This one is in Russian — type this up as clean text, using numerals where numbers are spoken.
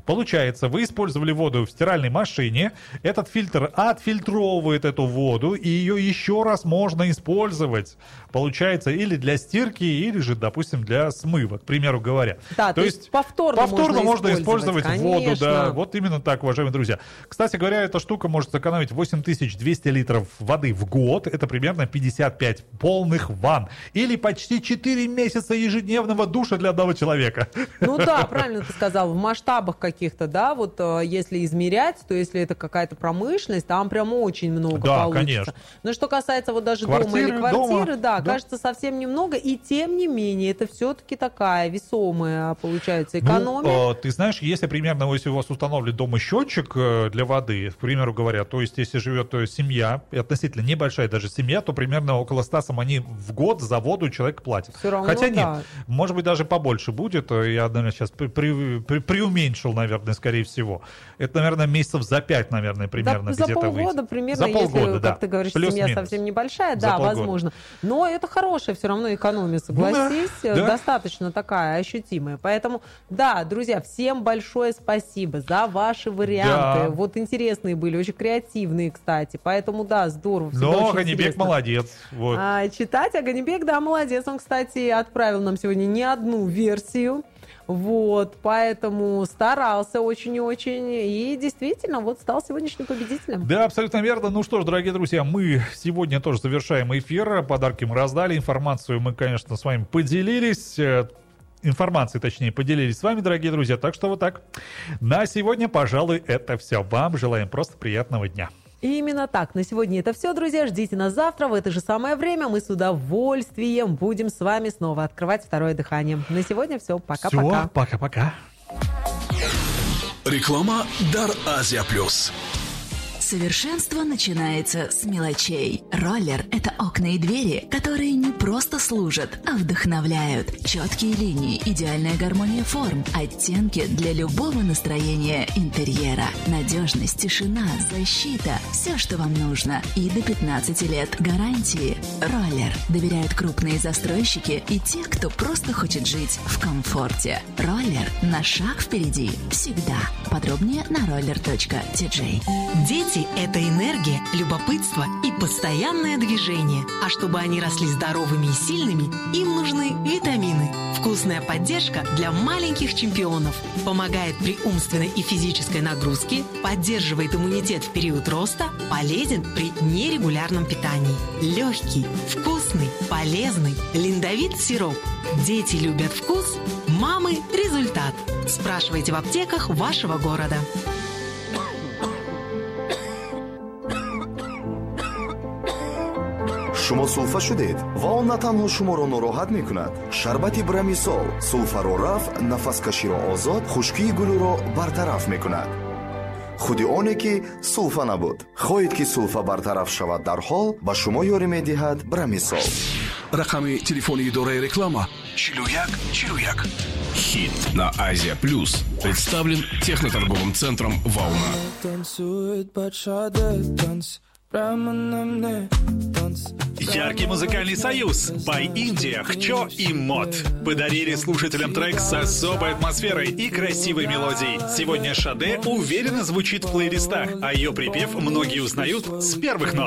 Получается, вы использовали воду в стиральной машине, этот фильтр отфильтровывает эту воду, и ее еще раз можно использовать. Получается, или для стирки, или же, допустим, для смыва, к примеру говоря. Да, то есть повторно можно использовать воду, конечно. да. Вот именно так, уважаемые друзья. Кстати говоря, эта штука может сэкономить 8200 литров воды в год. Это примерно 55 полных ванн. Или почти 4 месяца ежедневного душа для одного человека. Ну да, правильно ты сказал. В масштабах каких-то, да, вот если измерять, то если это какая-то промышленность, там прям очень много получится. Конечно. Но что касается вот даже дома или квартиры, да, кажется, совсем немного. И тем не менее, это все-таки такая весомая, получается, экономия. Ну, ты знаешь, если примерно, если у вас установлен дома счетчик для воды, к примеру говоря, то есть если живет семья, относительно небольшая даже семья, то примерно около 100 самани в год за воду человек платит. Все равно, хотя да. нет, может быть даже побольше будет. Я, наверное, сейчас преуменьшил, наверное, скорее всего. Это, наверное, месяцев за 5, наверное, примерно за где-то полгода выйдет. примерно, за полгода, если, да. как ты говоришь, Плюс-минус. семья совсем небольшая, За да, полгода. возможно. Но это хорошая все равно экономия, согласись, достаточно такая ощутимая. Поэтому, да, друзья, всем большое спасибо за ваши варианты. Да. Вот интересные были, очень креативные, кстати. Поэтому, да, здорово. Но Аганибек молодец. Вот. Читать Аганибек, да, молодец. Он, кстати, отправил нам сегодня не одну версию. Вот, поэтому старался очень и очень, и действительно вот стал сегодняшним победителем. Да, абсолютно верно. Ну что ж, дорогие друзья, мы сегодня тоже завершаем эфир, подарки мы раздали, информацию мы, конечно, с вами поделились, информацией, точнее, поделились с вами, дорогие друзья, так что вот так. На сегодня, пожалуй, это все. Вам желаем просто приятного дня. И именно так. На сегодня это все, друзья. Ждите нас завтра в это же самое время. Мы с удовольствием будем с вами снова открывать второе дыхание. На сегодня все. Пока-пока. Все, пока-пока. Реклама Дар Азия Плюс. Совершенство начинается с мелочей. Роллер – это окна и двери, которые не просто служат, а вдохновляют. Четкие линии, идеальная гармония форм, оттенки для любого настроения интерьера. Надежность, тишина, защита – все, что вам нужно. И до 15 лет гарантии. Роллер доверяют крупные застройщики и те, кто просто хочет жить в комфорте. Роллер на шаг впереди. Всегда. Подробнее на roller.tj. Дети – это энергия, любопытство и постоянное движение. А чтобы они росли здоровыми и сильными, им нужны витамины. Вкусная поддержка для маленьких чемпионов. Помогает при умственной и физической нагрузке, поддерживает иммунитет в период роста, полезен при нерегулярном питании. Легкий, вкусный, полезный, линдовит-сироп. Дети любят вкус, мамы – результат. Спрашивайте в аптеках вашего города. شما سولفا شدید و آن نه تنها شما را ناراحت می کند. شربت برمیسول سولفا را رفع، نفس کشی را آزاد، خشکی گلو را برطرف می کند. خودی آنه که سولفا نبود. خواهید که سولفا برطرف شود در حال به شما یاری می دهد برمیسول. Рахами телефони идорая реклама 4141. Хит на Азия Плюс представлен техноторговым центром «Волна». Яркий музыкальный союз by India, Хчо и Мод подарили слушателям трек с особой атмосферой и красивой мелодией. Сегодня Шаде уверенно звучит в плейлистах, а ее припев многие узнают с первых нот.